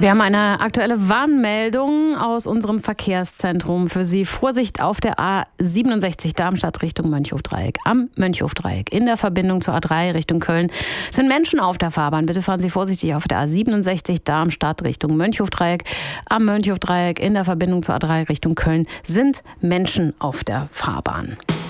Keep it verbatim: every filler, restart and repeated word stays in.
Wir haben eine aktuelle Warnmeldung aus unserem Verkehrszentrum für Sie. Vorsicht auf der A siebenundsechzig Darmstadt Richtung Mönchhofdreieck. Am Mönchhofdreieck in der Verbindung zur A drei Richtung Köln sind Menschen auf der Fahrbahn. Bitte fahren Sie vorsichtig auf der A siebenundsechzig Darmstadt Richtung Mönchhofdreieck. Am Mönchhofdreieck in der Verbindung zur A drei Richtung Köln sind Menschen auf der Fahrbahn.